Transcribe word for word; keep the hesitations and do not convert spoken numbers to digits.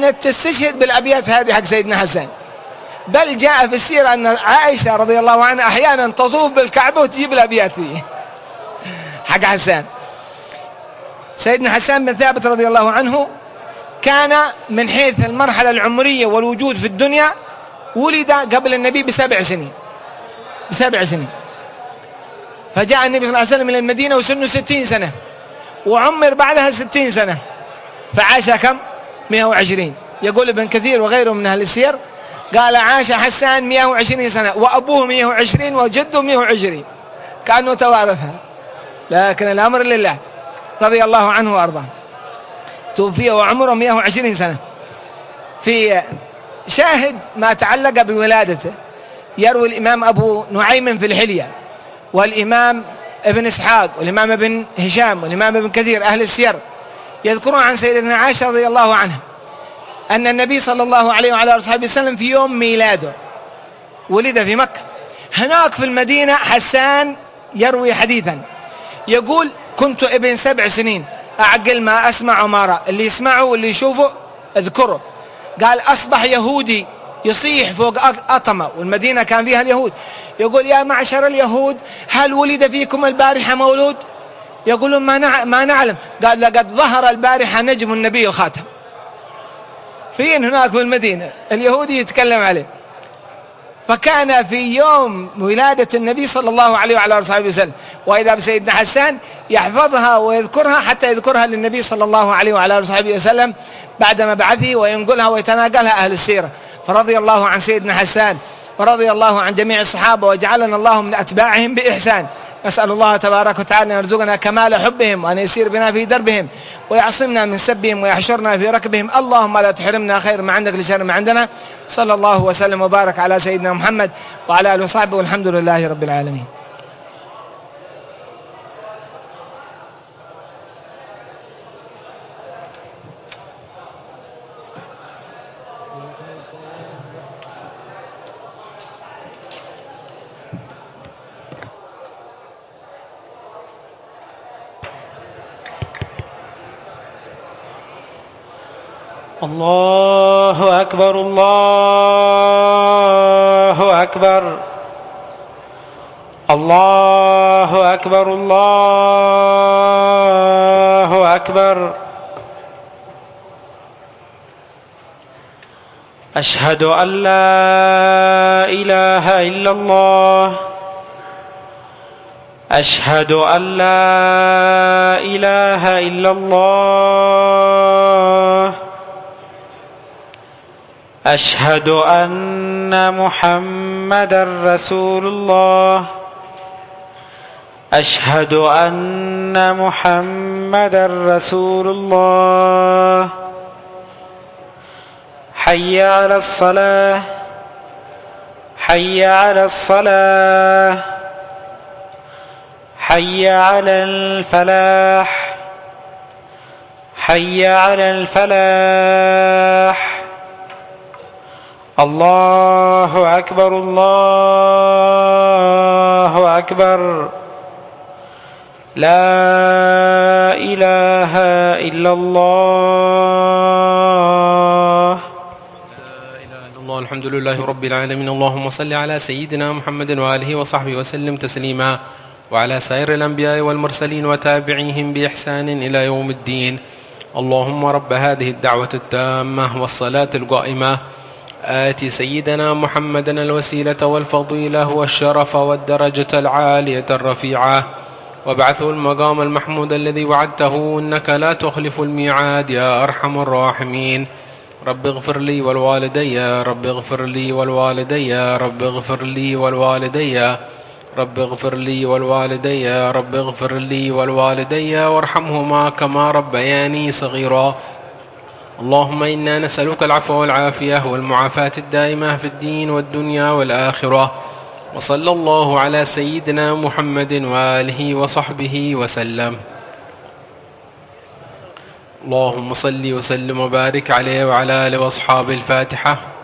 كانت تستشهد بالأبيات هذه حق سيدنا حسان. بل جاء في السيرة أن عائشة رضي الله عنها أحيانا تطوف بالكعبة وتجيب الأبيات دي حق حسان. سيدنا حسان بن ثابت رضي الله عنه كان من حيث المرحلة العمرية والوجود في الدنيا ولد قبل النبي بسبع سنين بسبع سنين فجاء النبي صلى الله عليه وسلم إلى المدينة وسنه ستين سنة، وعمر بعدها ستين سنة، فعاش كم؟ مئة وعشرين. يقول ابن كثير وغيره من أهل السير قال عاش حسان مئة وعشرين سنة وأبوه مئة وعشرين وجده مئة وعشرين، كأنه توارثها، لكن الأمر لله رضي الله عنه وأرضاه. توفي وعمره مئة وعشرين سنة. في شاهد ما تعلق بولادته يروي الإمام أبو نعيم في الحلية والإمام ابن إسحاق والإمام ابن هشام والإمام ابن كثير أهل السير يذكرون عن سيدنا عائشة رضي الله عنها أن النبي صلى الله عليه وعلى آله وصحبه وسلم في يوم ميلاده ولد في مكة. هناك في المدينة حسان يروي حديثا يقول كنت ابن سبع سنين أعقل ما أسمع وما أرى، اللي يسمعه واللي يشوفه اذكره. قال أصبح يهودي يصيح فوق أطمة والمدينة كان فيها اليهود، يقول يا معشر اليهود هل ولد فيكم البارحة مولود؟ يقولون ما ما نعلم. قال لقد ظهر البارحة نجم النبي الخاتم. فين هناك في المدينة اليهودي يتكلم عليه. فكان في يوم ولادة النبي صلى الله عليه وعلى آله وسلم وإذا بسيدنا حسان يحفظها ويذكرها حتى يذكرها للنبي صلى الله عليه وعلى آله وسلم بعد مبعثه وينقلها ويتناقلها أهل السيرة. فرضي الله عن سيدنا حسان ورضي الله عن جميع الصحابة وجعلنا الله من أتباعهم بإحسان. نسأل الله تبارك وتعالى أن يرزقنا كمال حبهم وأن يسير بنا في دربهم ويعصمنا من سبهم ويحشرنا في ركبهم. اللهم لا تحرمنا خير ما عندك لشر ما عندنا. صلى الله وسلم وبارك على سيدنا محمد وعلى آله وصحبه والحمد لله رب العالمين. الله أكبر الله أكبر الله أكبر الله أكبر. أشهد أن لا إله إلا الله أشهد أن لا إله إلا الله أشهد أن محمدًا رسول الله أشهد أن محمدًا رسول الله. حي على الصلاة حي على الصلاة حي على الفلاح حي على الفلاح. الله أكبر الله أكبر. لا إله إلا الله. لا إله إلا الله. الحمد لله رب العالمين. اللهم صل على سيدنا محمد وآله وصحبه وسلم تسليما وعلى سائر الأنبياء والمرسلين وتابعيهم بإحسان إلى يوم الدين. اللهم رب هذه الدعوة التامة والصلاة القائمة آت سيدنا محمدا الوسيلة والفضيلة والشرف والدرجة العالية الرفيعة وابعثه المقام المحمود الذي وعدته إنك لا تخلف الميعاد يا أرحم الراحمين. رب اغفر لي والوالدي رب اغفر لي والوالدي رب اغفر لي والوالدي رب اغفر لي والوالدي رب اغفر لي والوالدي وارحمهما كما ربياني صغيرا. اللهم إنا نسألك العفو والعافية والمعافاة الدائمة في الدين والدنيا والآخرة. وصلى الله على سيدنا محمد وآله وصحبه وسلم. اللهم صل وسلم وبارك عليه وعلى آله وأصحابه. الفاتحة.